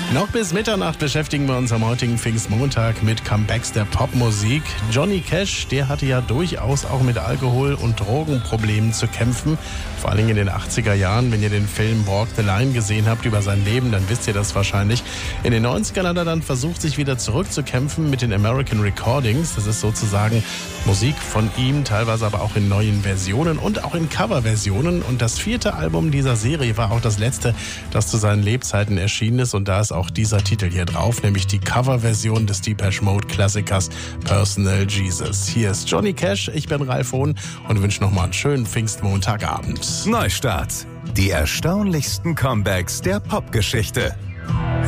Noch bis Mitternacht beschäftigen wir uns am heutigen Pfingstmontag mit Comebacks der Popmusik. Johnny Cash, der hatte ja durchaus auch mit Alkohol- und Drogenproblemen zu kämpfen. Vor allem in den 80er Jahren, wenn ihr den Film Walk the Line gesehen habt über sein Leben, dann wisst ihr das wahrscheinlich. In den 90ern hat er dann versucht, sich wieder zurückzukämpfen mit den American Recordings. Das ist sozusagen Musik von ihm, teilweise aber auch in neuen Versionen und auch in Coverversionen. Und das 4. Album dieser Serie war auch das letzte, das zu seinen Lebzeiten erschienen ist. Und da ist auch dieser Titel hier drauf, nämlich die Coverversion des Depeche Mode Klassikers Personal Jesus. Hier ist Johnny Cash, ich bin Ralf Hohn und wünsche nochmal einen schönen Pfingstmontagabend. Neustart. Die erstaunlichsten Comebacks der Popgeschichte.